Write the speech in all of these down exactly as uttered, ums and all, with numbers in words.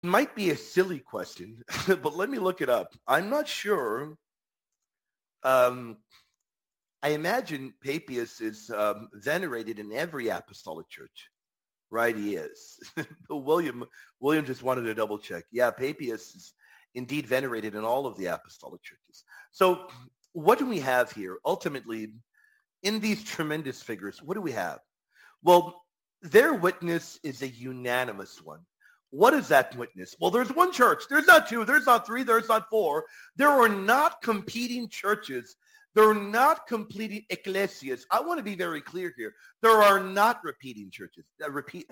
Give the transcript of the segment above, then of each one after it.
Might be a silly question, but let me look it up. I'm not sure. Um, I imagine Papias is um, venerated in every apostolic church. Right, he is. William William just wanted to double check. Yeah, Papias is indeed venerated in all of the apostolic churches. So what do we have here? Ultimately, in these tremendous figures, what do we have? Well, their witness is a unanimous one. What is that witness? Well, there's one church. There's not two. There's not three. There's not four. There are not competing churches. There are not competing ecclesias. I want to be very clear here. There are not repeating churches. Uh, repeat.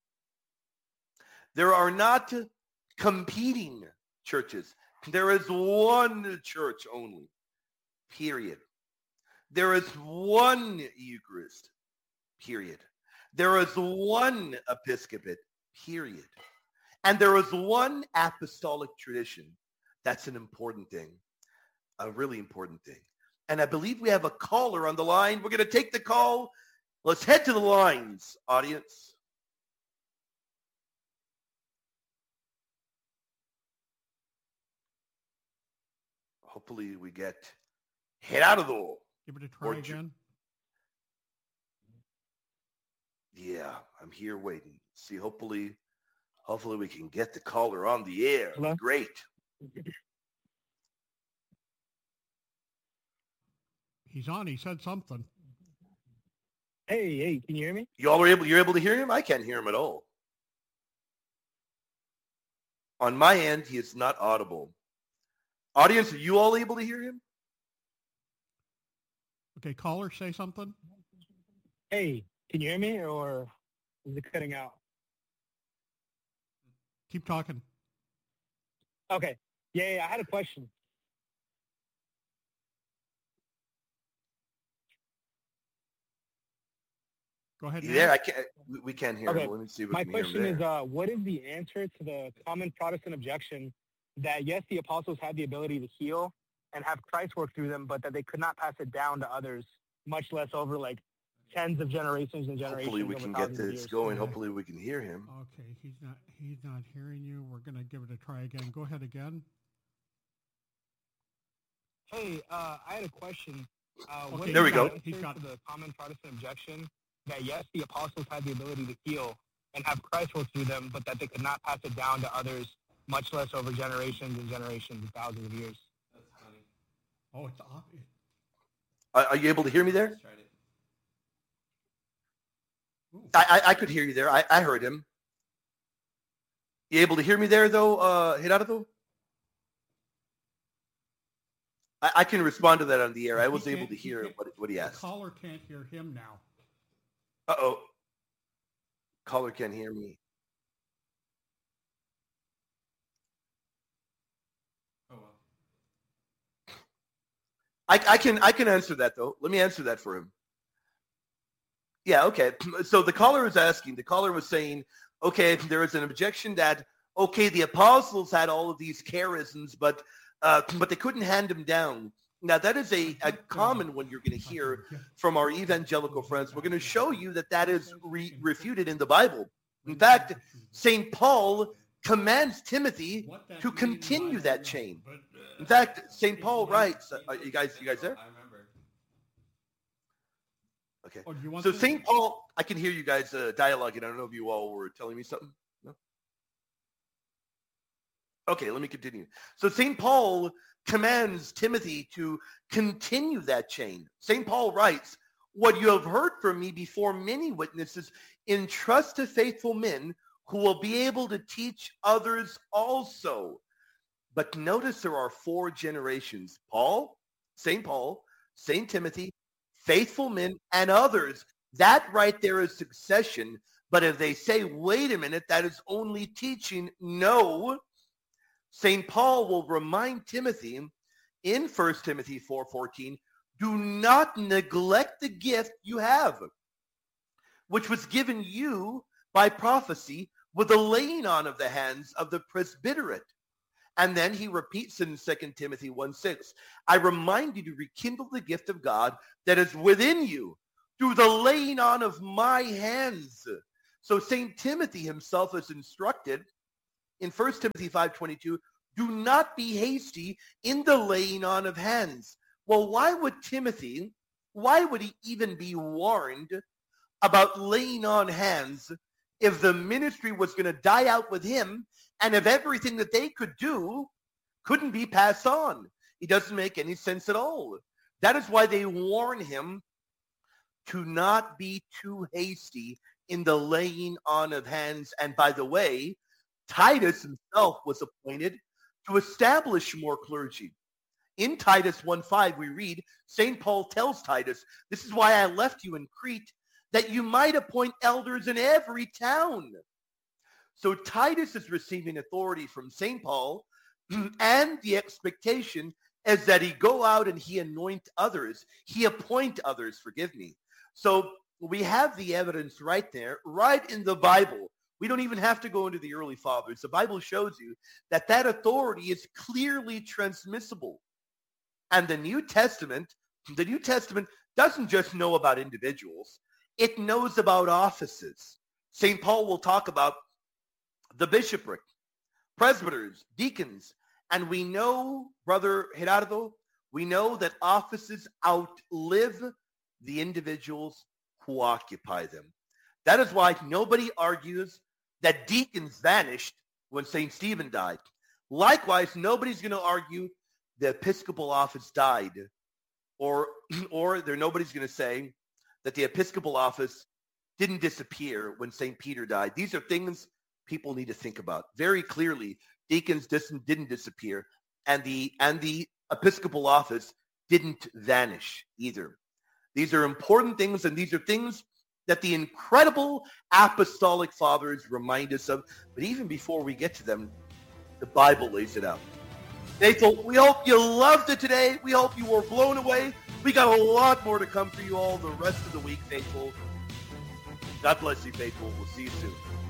There are not competing churches. There is one church only. Period. There is one Eucharist. Period. There is one episcopate. Period. And there is one apostolic tradition. That's an important thing, a really important thing. And I believe we have a caller on the line. We're going to take the call. Let's head to the lines, audience. Hopefully we get hit out of the door. Give it a try again. Yeah, I'm here waiting. See, hopefully, hopefully we can get the caller on the air. Hello? Great. He's on. He said something. Hey, hey, can you hear me? You all are able, you're able to hear him? I can't hear him at all. On my end, he is not audible. Audience, are you all able to hear him? Okay, caller, say something. Hey, can you hear me, or is it cutting out? Keep talking. Okay. Yeah, yeah, I had a question. Go ahead. Yeah, I can't. We, we can't hear Okay. him. Let me see if we My can hear question him is, there. uh, what is the answer to the common Protestant objection that, yes, the apostles had the ability to heal and have Christ work through them, but that they could not pass it down to others, much less over, like, tens of generations and generations. Hopefully we over can get thousands of this years. going. Yeah. Hopefully we can hear him. Okay, he's not. He's not hearing you. We're gonna give it a try again. Go ahead again. Hey, uh, I had a question. Uh, what Okay, is there we the go. answer He's got to the common Protestant objection that, yes, the apostles had the ability to heal and have Christ work through them, but that they could not pass it down to others, much less over generations and generations and thousands of years? That's funny. Oh, it's off. Are, are you able to hear me there? Just tried it. I, I, I could hear you there. I, I heard him. You able to hear me there, though, uh, Gerardo? I, I can respond to that on the air. I He was able can't- to he hear can't- what, what he The asked. caller can't hear him now. Uh-oh. Caller can't hear me. Oh, well. I, I can I can answer that, though. Let me answer that for him. Yeah, okay. So the caller was asking, the caller was saying, okay, there is an objection that, okay, the apostles had all of these charisms, but uh, but they couldn't hand them down. Now, that is a, a common one you're going to hear from our evangelical friends. We're going to show you that that is re- refuted in the Bible. In fact, Saint Paul commands Timothy to continue that chain. In fact, Saint Paul writes, are you guys, you guys there? I remember. Okay. Oh, do you want So to- Saint Paul, I can hear you guys uh, dialoguing. I don't know if you all were telling me something. No? Okay, let me continue. So Saint Paul commands Timothy to continue that chain. Saint Paul writes, what you have heard from me before many witnesses, entrust to faithful men who will be able to teach others also. But notice there are four generations: Paul, Saint Paul, Saint Timothy, faithful men, and others. That right there is succession. But if they say, wait a minute, that is only teaching, no. Saint Paul will remind Timothy in First Timothy four fourteen, do not neglect the gift you have, which was given you by prophecy with the laying on of the hands of the presbyterate. And then he repeats in Second Timothy one six, I remind you to rekindle the gift of God that is within you through the laying on of my hands. So Saint Timothy himself is instructed in First Timothy five twenty-two, do not be hasty in the laying on of hands. Well, why would Timothy, why would he even be warned about laying on hands if the ministry was going to die out with him and if everything that they could do couldn't be passed on? It doesn't make any sense at all. That is why they warn him to not be too hasty in the laying on of hands. And by the way, Titus himself was appointed to establish more clergy. In Titus one five, we read, Saint Paul tells Titus, this is why I left you in Crete, that you might appoint elders in every town. So Titus is receiving authority from Saint Paul, and the expectation is that he go out and he anoint others. He appoint others, forgive me. So we have the evidence right there, right in the Bible. We don't even have to go into the early fathers. The Bible shows you that that authority is clearly transmissible. And the New Testament, the New Testament doesn't just know about individuals. It knows about offices. Saint Paul will talk about the bishopric, presbyters, deacons, and we know, Brother Gerardo, we know that offices outlive the individuals who occupy them. That is why nobody argues that deacons vanished when Saint Stephen died. Likewise, nobody's going to argue the episcopal office died, or or there nobody's going to say that the episcopal office didn't disappear when Saint Peter died. These are things people need to think about very clearly. Deacons didn't, didn't disappear, and the and the episcopal office didn't vanish either. These are important things, and these are things that the incredible apostolic fathers remind us of. But even before we get to them, the Bible lays it out. Faithful, we hope you loved it today. We hope you were blown away. We got a lot more to come for you all the rest of the week, faithful. God bless you, faithful. We'll see you soon.